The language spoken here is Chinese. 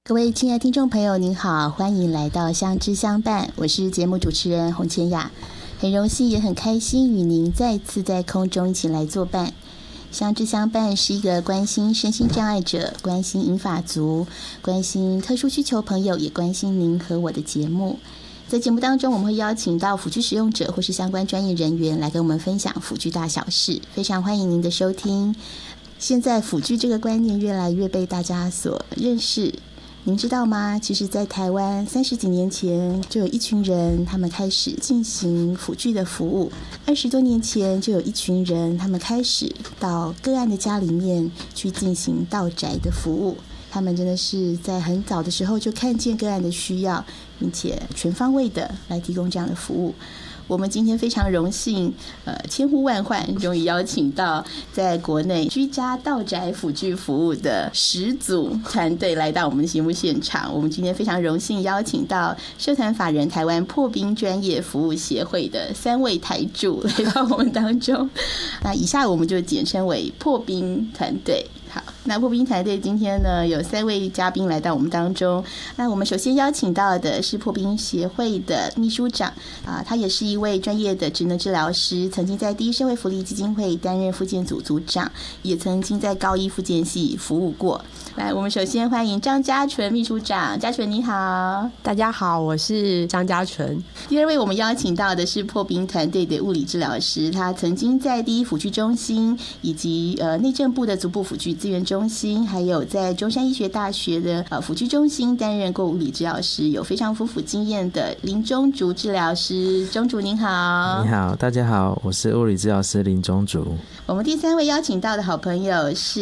各位亲爱的听众朋友您好，欢迎来到相知相伴，我是节目主持人洪千雅，很荣幸也很开心与您再次在空中一起来作伴。相知相伴是一个关心身心障碍者、关心银发族、关心特殊需求朋友，也关心您和我的节目。在节目当中，我们会邀请到辅具使用者或是相关专业人员来跟我们分享辅具大小事，非常欢迎您的收听。现在辅具这个观念越来越被大家所认识，您知道吗？其实在台湾30几年前就有一群人，他们开始进行辅具的服务，20多年前就有一群人，他们开始到个案的家里面去进行到宅的服务。他们真的是在很早的时候就看见个案的需要，并且全方位的来提供这样的服务。我们今天非常荣幸，千呼万唤，终于邀请到在国内居家到宅辅具服务的始祖团队来到我们的节目现场。我们今天非常荣幸邀请到社团法人台湾破冰专业服务协会的3位台柱来到我们当中。那以下我们就简称为破冰团队。好，那破冰团队今天呢有3位嘉宾来到我们当中。那我们首先邀请到的是破冰协会的秘书长他也是一位专业的职能治疗师，曾经在第一社会福利基金会担任复健组组长，也曾经在高一复健系服务过。来，我们首先欢迎张嘉纯秘书长。嘉纯你好。 大家好，我是张嘉纯。 第2位我们邀请到的是破冰团队的物理治疗师，他曾经在第一辅具中心以及内政部的足部辅具资源中心，还有在中山医学大学的辅具中心担任过物理治疗师，有非常丰富经验的林中竹治疗师。中竹您好。 你好，大家好，我是物理治疗师林中竹。 我们第3位邀请到的好朋友是